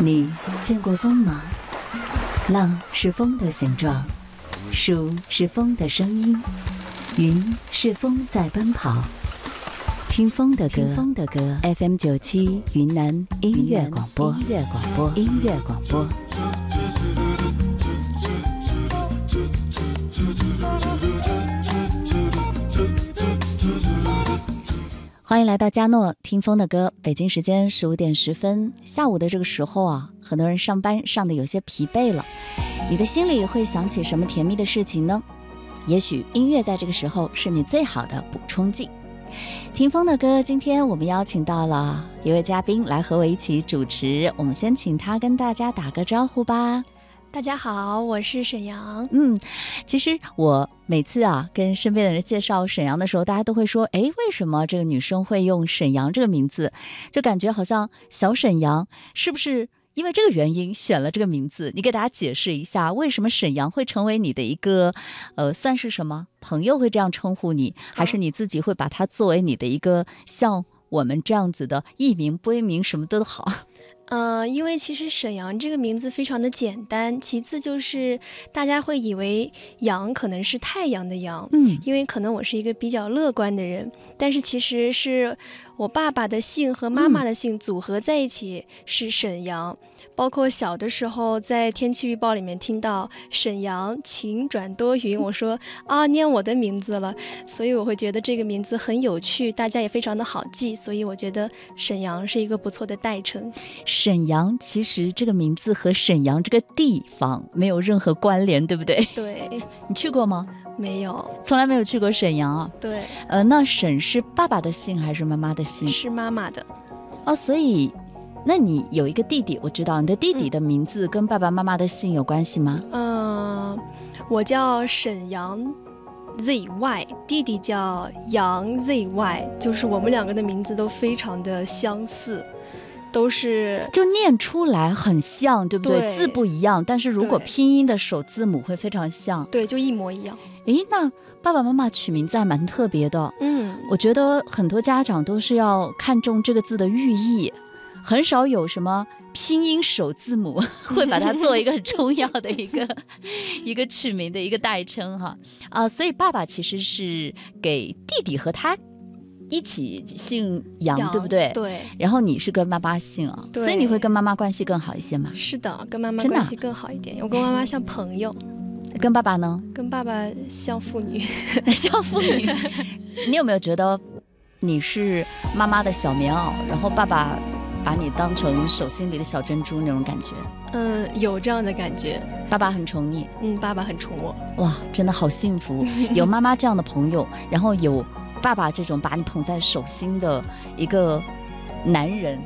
你见过风吗？浪是风的形状，树是风的声音，云是风在奔跑。听风的歌，FM97云南音乐广播。欢迎来到嘉诺听风的歌。北京时间15点10分，下午的这个时候啊，很多人上班上的有些疲惫了，你的心里会想起什么甜蜜的事情呢？也许音乐在这个时候是你最好的补充剂。听风的歌，今天我们邀请到了一位嘉宾来和我一起主持，我们先请他跟大家打个招呼吧。 大家好，我是沈阳。 其实我每次跟身边的人介绍沈阳的时候，大家都会说，为什么这个女生会用沈阳这个名字？就感觉好像小沈阳，是不是因为这个原因选了这个名字？你给大家解释一下，为什么沈阳会成为你的一个算是什么朋友会这样称呼你，还是你自己会把它作为你的一个像我们这样子的艺名、播名什么都好？ 因为其实沈阳这个名字非常的简单，其次就是大家会以为阳可能是太阳的阳，因为可能我是一个比较乐观的人，但是其实是我爸爸的姓和妈妈的姓组合在一起是沈阳。包括小的时候在天气预报里面听到沈阳晴转多云，我说念我的名字了，所以我会觉得这个名字很有趣，大家也非常的好记，所以我觉得沈阳是一个不错的代称。 沈阳其实这个名字和沈阳这个地方没有任何关联，对不对？ 对。 你去过吗？ 没有， 从来没有去过沈阳啊。 对。 那沈是爸爸的姓还是妈妈的姓？ 是妈妈的。 所以那你有一个弟弟，我知道你的弟弟的名字跟爸爸妈妈的姓有关系吗？ 我叫沈阳 ZY， 弟弟叫杨 ZY， 就是我们两个的名字都非常的相似，都是就念出来很像，对不对？ 对， 字不一样，但是如果拼音的首字母会非常像。 对，就一模一样。 那爸爸妈妈取名字还蛮特别的。我觉得很多家长都是要看重这个字的寓意，很少有什么拼音首字母会把它做一个很重要的一个取名的一个代称哈。所以爸爸其实是给弟弟和他一起姓杨，对不对？ 对。 然后你是跟妈妈姓所以你会跟妈妈关系更好一些吗？ 是的，跟妈妈关系更好一点。我跟妈妈像朋友。 跟爸爸呢？ 跟爸爸像父女。 像父女。你有没有觉得你是妈妈的小棉袄，然后爸爸把你当成手心里的小珍珠那种感觉？ 有这样的感觉。 爸爸很宠你？ 爸爸很宠我。 哇，真的好幸福，有妈妈这样的朋友，然后有爸爸这种把你捧在手心的一个男人。